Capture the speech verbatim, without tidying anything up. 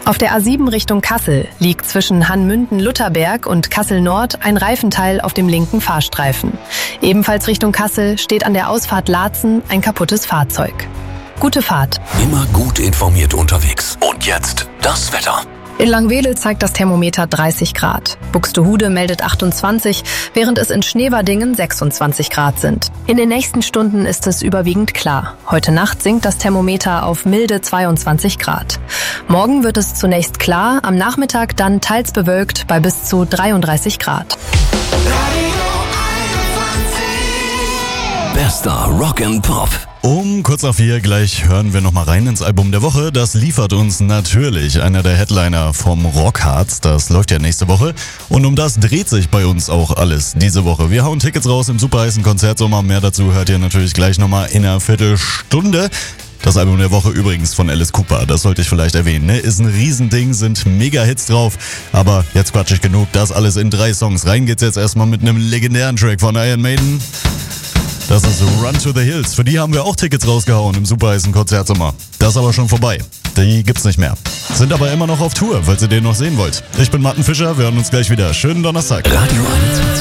Auf der A sieben Richtung Kassel liegt zwischen Hanmünden-Lutherberg und Kassel-Nord ein Reifenteil auf dem linken Fahrstreifen. Ebenfalls Richtung Kassel steht an der Ausfahrt Laatzen ein kaputtes Fahrzeug. Gute Fahrt. Immer gut informiert unterwegs. Und jetzt das Wetter. In Langwedel zeigt das Thermometer dreißig Grad. Buxtehude meldet achtundzwanzig, während es in Schneverdingen sechsundzwanzig Grad sind. In den nächsten Stunden ist es überwiegend klar. Heute Nacht sinkt das Thermometer auf milde zweiundzwanzig Grad. Morgen wird es zunächst klar, am Nachmittag dann teils bewölkt bei bis zu dreiunddreißig Grad. Bester Rock and Pop. Um kurz nach vier gleich hören wir nochmal rein ins Album der Woche. Das liefert uns natürlich einer der Headliner vom Rockharz. Das läuft ja nächste Woche. Und um das dreht sich bei uns auch alles diese Woche. Wir hauen Tickets raus im superheißen Konzertsommer. Mehr dazu hört ihr natürlich gleich nochmal in einer Viertelstunde. Das Album der Woche übrigens von Alice Cooper, das sollte ich vielleicht erwähnen, ne? Ist ein Riesending, sind Mega-Hits drauf. Aber jetzt quatsch ich genug, das alles in drei Songs. Rein geht's jetzt erstmal mit einem legendären Track von Iron Maiden. Das ist Run to the Hills. Für die haben wir auch Tickets rausgehauen im superheißen Konzertsommer. Das ist aber schon vorbei. Die gibt's nicht mehr. Sind aber immer noch auf Tour, falls ihr den noch sehen wollt. Ich bin Martin Fischer, wir hören uns gleich wieder. Schönen Donnerstag. Radio einundzwanzig.